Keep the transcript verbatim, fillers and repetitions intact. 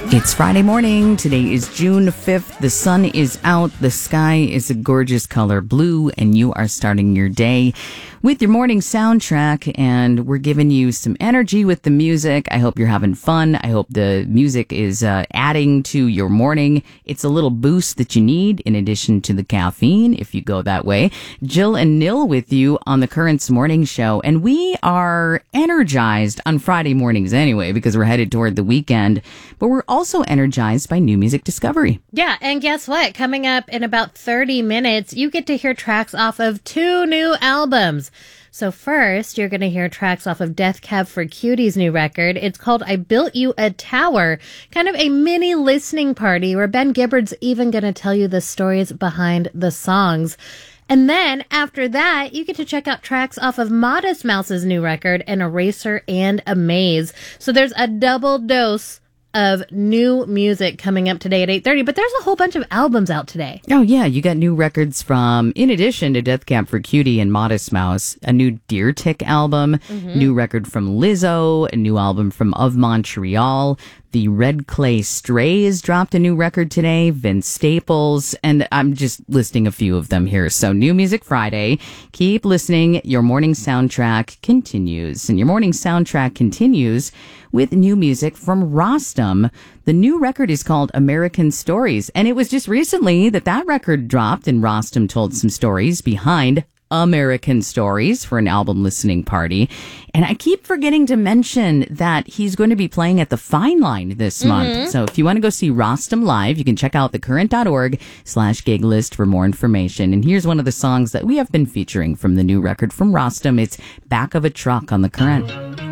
It's Friday morning. Today is June fifth. The sun is out. The sky is a gorgeous color blue, and you are starting your day with your morning soundtrack, and we're giving you some energy with the music. I hope you're having fun. I hope the music is uh, adding to your morning. It's a little boost that you need in addition to the caffeine, if you go that way. Jill and Nil with you on the Currents Morning Show, and we are energized on Friday mornings anyway because we're headed toward the weekend, but we're also energized by new music discovery. Yeah, and guess what? Coming up in about thirty minutes, you get to hear tracks off of two new albums. So first, you're going to hear tracks off of Death Cab for Cutie's new record. It's called I Built You a Tower, kind of a mini listening party where Ben Gibbard's even going to tell you the stories behind the songs. And then after that, you get to check out tracks off of Modest Mouse's new record, An Eraser and a Maze. So there's a double dose of new music coming up today at eight thirty, but there's a whole bunch of albums out today. Oh, yeah. You got new records from, in addition to Death Cab for Cutie and Modest Mouse, a new Deer Tick album, mm-hmm. new record from Lizzo, a new album from Of Montreal. The Red Clay Strays dropped a new record today, Vince Staples, and I'm just listing a few of them here. So New Music Friday, keep listening. Your morning soundtrack continues. And your morning soundtrack continues with new music from Rostam. The new record is called American Stories, and it was just recently that that record dropped, and Rostam told some stories behind American Stories for an album listening party. And I keep forgetting to mention that he's going to be playing at the Fine Line this mm-hmm. month. So if you want to go see Rostam live, you can check out thecurrent.org slash gig list for more information. And here's one of the songs that we have been featuring from the new record from Rostam. It's Back of a Truck on The Current.